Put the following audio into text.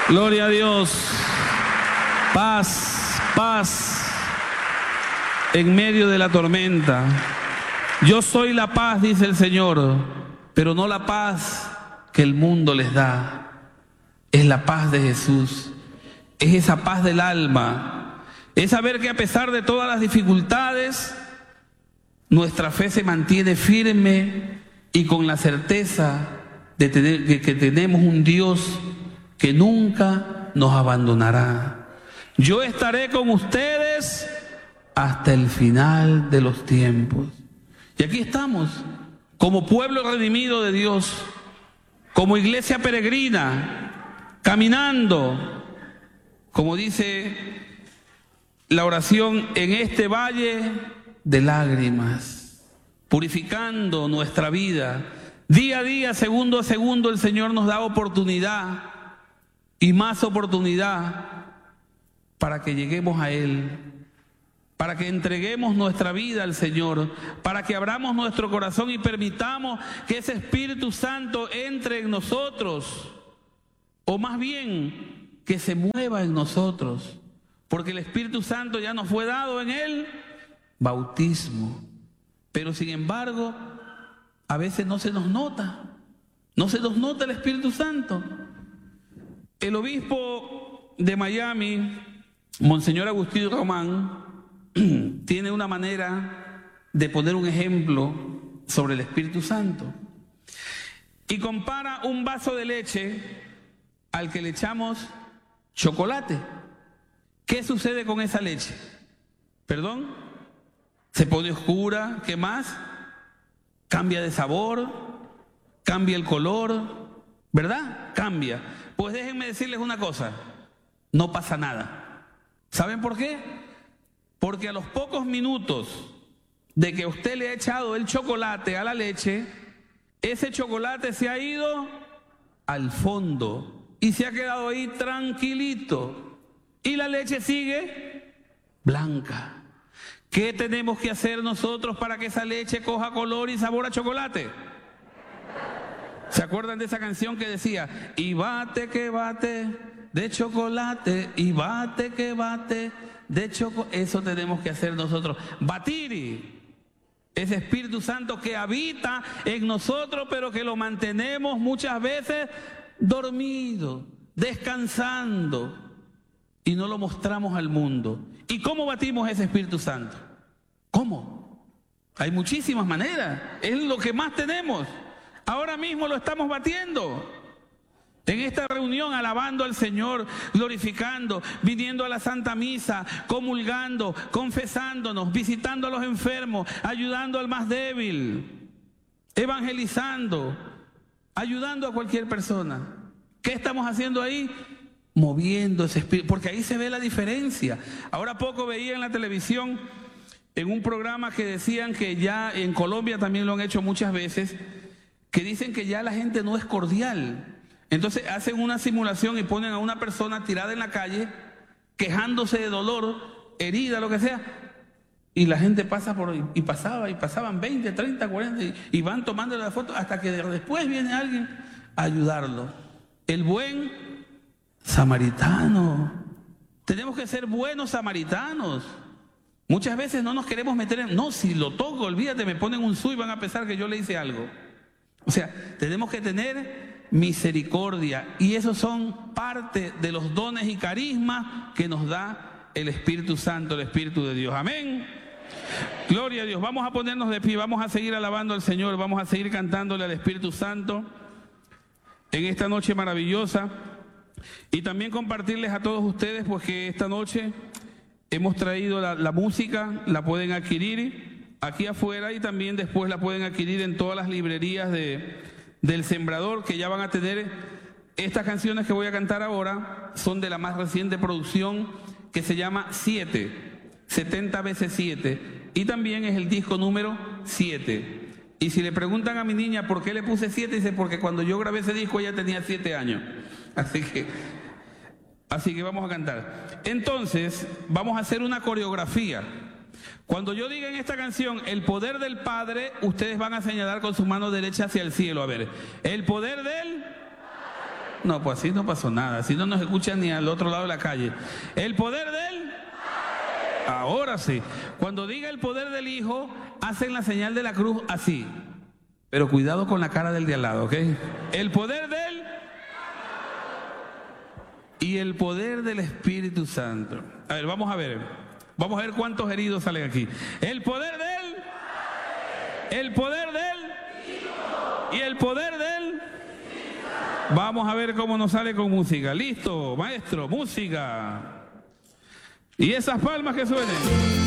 Gloria a Dios. Paz, paz en medio de la tormenta. Yo soy la paz, dice el Señor, pero no la paz que el mundo les da. Es la paz de Jesús. Es esa paz del alma. Es saber que a pesar de todas las dificultades, nuestra fe se mantiene firme y con la certeza de que tenemos un Dios que nunca nos abandonará. Yo estaré con ustedes hasta el final de los tiempos. Y aquí estamos, como pueblo redimido de Dios, como iglesia peregrina, caminando, como dice la oración, en este valle de lágrimas, purificando nuestra vida. Día a día, segundo a segundo, el Señor nos da oportunidad y más oportunidad para que lleguemos a Él, para que entreguemos nuestra vida al Señor, para que abramos nuestro corazón y permitamos que ese Espíritu Santo entre en nosotros, o más bien que se mueva en nosotros, porque el Espíritu Santo ya nos fue dado en el bautismo, pero sin embargo a veces no se nos nota el Espíritu Santo. El obispo de Miami, Monseñor Agustín Román, tiene una manera de poner un ejemplo sobre el Espíritu Santo y compara un vaso de leche al que le echamos chocolate. ¿Qué sucede con esa leche? ¿Perdón? Se pone oscura. ¿Qué más? Cambia de sabor, cambia el color, ¿verdad? Cambia. Pues déjenme decirles una cosa, no pasa nada. ¿Saben por qué? Porque a los pocos minutos de que usted le ha echado el chocolate a la leche, ese chocolate se ha ido al fondo y se ha quedado ahí tranquilito. Y la leche sigue blanca. ¿Qué tenemos que hacer nosotros para que esa leche coja color y sabor a chocolate? ¿Se acuerdan de esa canción que decía, y bate que bate de chocolate, y bate que bate de chocolate? Eso tenemos que hacer nosotros, batir ese Espíritu Santo que habita en nosotros, pero que lo mantenemos muchas veces dormido, descansando, y no lo mostramos al mundo. ¿Y cómo batimos ese Espíritu Santo? ¿Cómo? Hay muchísimas maneras, es lo que más tenemos. Ahora mismo lo estamos batiendo. En esta reunión, alabando al Señor, glorificando, viniendo a la Santa Misa, comulgando, confesándonos, visitando a los enfermos, ayudando al más débil, evangelizando, ayudando a cualquier persona. ¿Qué estamos haciendo ahí? Moviendo ese espíritu, porque ahí se ve la diferencia. Ahora poco veía en la televisión, en un programa que decían que ya en Colombia también lo han hecho muchas veces, que dicen que ya la gente no es cordial. Entonces hacen una simulación y ponen a una persona tirada en la calle, quejándose de dolor, herida, lo que sea, y la gente pasa por ahí, y pasaban 20, 30, 40, y van tomando la foto hasta que después viene alguien a ayudarlo. El buen samaritano. Tenemos que ser buenos samaritanos. Muchas veces no nos queremos meter en... No, si lo toco, olvídate, me ponen un su y van a pensar que yo le hice algo. O sea, tenemos que tener misericordia, y esos son parte de los dones y carismas que nos da el Espíritu Santo, el Espíritu de Dios. Amén. Gloria a Dios. Vamos a ponernos de pie, vamos a seguir alabando al Señor, vamos a seguir cantándole al Espíritu Santo en esta noche maravillosa. Y también compartirles a todos ustedes, pues, que esta noche hemos traído la música, la pueden adquirir aquí afuera y también después la pueden adquirir en todas las librerías del Sembrador, que ya van a tener estas canciones que voy a cantar ahora. Son de la más reciente producción, que se llama 70 veces 7, y también es el disco número 7. Y si le preguntan a mi niña por qué le puse 7, dice, porque cuando yo grabé ese disco ella tenía 7 años. Así que vamos a cantar. Entonces, vamos a hacer una coreografía. Cuando yo diga en esta canción, el poder del Padre, ustedes van a señalar con su mano derecha hacia el cielo. A ver, el poder del... No, pues así no pasó nada. Así no nos escuchan ni al otro lado de la calle. El poder de él. Ahora sí. Cuando diga el poder del Hijo, hacen la señal de la cruz así. Pero cuidado con la cara del de al lado, ¿ok? El poder de él y el poder del Espíritu Santo. A ver, vamos a ver. Vamos a ver cuántos heridos salen aquí. El poder de él, el poder de él y el poder de él. Vamos a ver cómo nos sale con música. Listo, maestro, música. Y esas palmas que suenen.